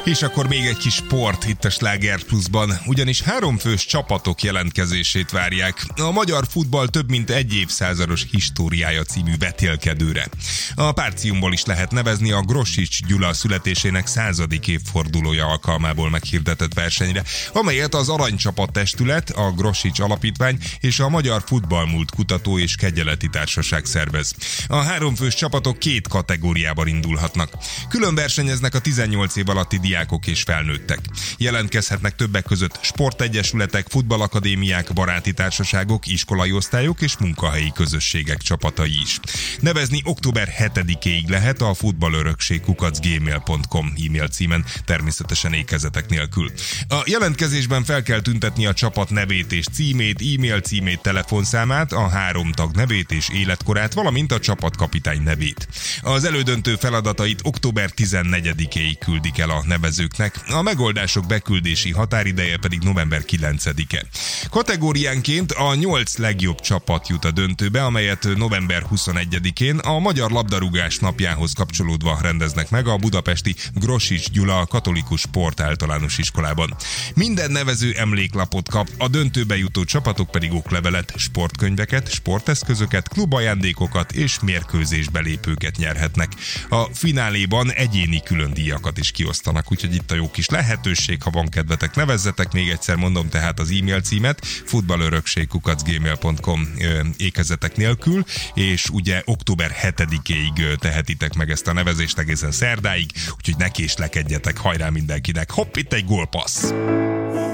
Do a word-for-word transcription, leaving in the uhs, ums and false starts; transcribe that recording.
És akkor még egy kis sport itt a Sláger Pluszban, ugyanis háromfős csapatok jelentkezését várják a magyar futball több mint egy évszázados históriája című vetélkedőre. A Párciumból is lehet nevezni a Grosics Gyula születésének századik évfordulója alkalmából meghirdetett versenyre, amelyet az Aranycsapat Testület, a Grosics Alapítvány és a Magyar Futballmúlt Kutató és Kegyeleti Társaság szervez. A háromfős csapatok két kategóriában indulhatnak. Külön versenyeznek a tizennyolc év alatti diákok és felnőttek. Jelentkezhetnek többek között sportegyesületek, futballakadémiák, baráti társaságok, iskolai osztályok és munkahelyi közösségek csapatai is. Nevezni október hetedikéig lehet a futballörökség kukac gmail pont com e-mail címen, természetesen ékezetek nélkül. A jelentkezésben fel kell tüntetni a csapat nevét és címét, e-mail címét, telefonszámát, a három tag nevét és életkorát, valamint a csapatkapitány nevét. Az elődöntő feladatait október tizennegyedikéig küldik el a nevezőknek, a megoldások beküldési határideje pedig november kilencedike. Kategóriánként a nyolc legjobb csapat jut a döntőbe, amelyet november huszonegyedikén a Magyar Labdarúgás napjához kapcsolódva rendeznek meg a budapesti Grosics Gyula Katolikus Sport Általános Iskolában. Minden nevező emléklapot kap, a döntőbe jutó csapatok pedig oklevelet, sportkönyveket, sporteszközöket, klubajándékokat és mérkőzésbelépőket nyerhetnek. A fináléban egyéni külön díjakat is kiosztanak, úgyhogy itt a jó kis lehetőség, ha van kedvetek, nevezzetek, még egyszer mondom tehát az e-mail címet, futballörökség kukac gmail pont com ékezetek nélkül, és ugye október hetedikéig tehetitek meg ezt a nevezést egészen szerdáig, úgyhogy ne késlekedjetek, hajrá mindenkinek, hopp, itt egy gólpassz!